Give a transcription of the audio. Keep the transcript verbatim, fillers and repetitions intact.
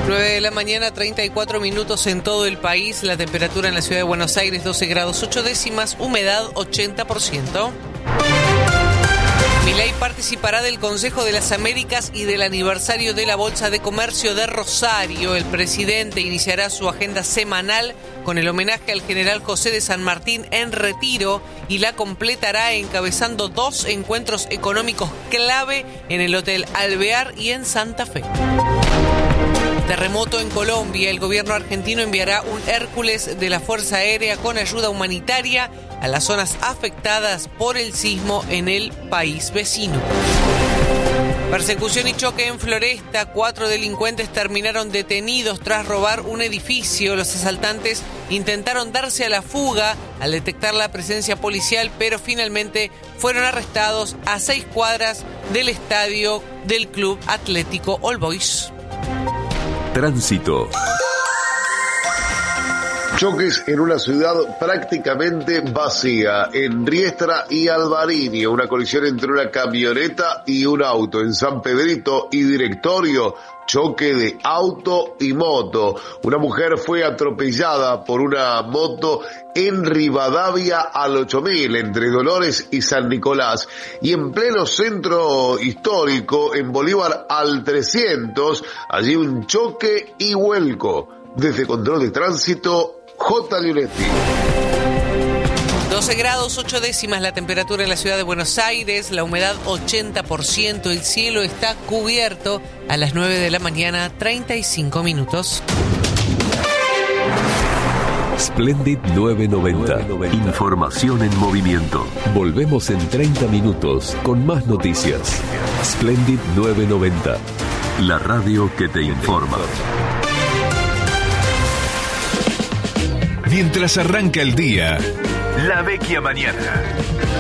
nueve de la mañana, treinta y cuatro minutos en todo el país. La temperatura en la ciudad de Buenos Aires, doce grados ocho décimas, humedad ochenta por ciento. Milei participará del Consejo de las Américas y del aniversario de la Bolsa de Comercio de Rosario. El presidente iniciará su agenda semanal con el homenaje al general José de San Martín en retiro y la completará encabezando dos encuentros económicos clave en el Hotel Alvear y en Santa Fe. Terremoto en Colombia. El gobierno argentino enviará un Hércules de la Fuerza Aérea con ayuda humanitaria a las zonas afectadas por el sismo en el país vecino. Persecución y choque en Floresta. Cuatro delincuentes terminaron detenidos tras robar un edificio. Los asaltantes intentaron darse a la fuga al detectar la presencia policial, pero finalmente fueron arrestados a seis cuadras del estadio del Club Atlético All Boys. Tránsito. Choques en una ciudad prácticamente vacía, en Riestra y Alvarinho, una colisión entre una camioneta y un auto. En San Pedrito y Directorio, choque de auto y moto. Una mujer fue atropellada por una moto en Rivadavia al ocho mil, entre Dolores y San Nicolás. Y en pleno centro histórico, en Bolívar al trescientos, allí un choque y vuelco. Desde Control de Tránsito, J. Lionetti. doce grados ocho décimas la temperatura en la ciudad de Buenos Aires, la humedad ochenta por ciento, el cielo está cubierto. A las nueve de la mañana, treinta y cinco minutos. Splendid nueve noventa. Información en movimiento. Volvemos en treinta minutos con más noticias. Splendid nueve noventa. La radio que te informa. Mientras arranca el día, La Vecchia Mañana.